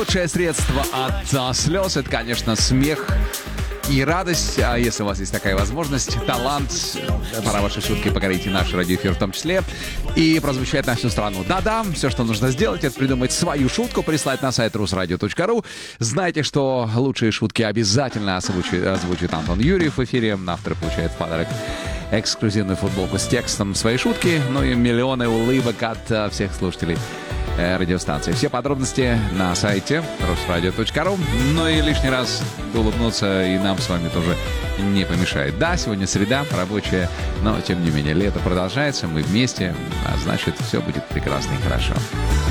Лучшее средство от слез — это, конечно, смех и радость. А если у вас есть такая возможность, талант, пора ваши шутки покорить и наш радиоэфир в том числе, и прозвучать на всю страну. Да-да, все, что нужно сделать, это придумать свою шутку, прислать на сайт rusradio.ru. Знайте, что лучшие шутки обязательно озвучит Антон Юрьев в эфире. Автор получает в подарок эксклюзивную футболку с текстом своей шутки, ну и миллионы улыбок от всех слушателей радиостанции. Все подробности на сайте rusradio.ru. Ну и лишний раз улыбнуться и нам с вами тоже не помешает. Да, сегодня среда рабочая, но тем не менее лето продолжается, мы вместе, а значит все будет прекрасно и хорошо.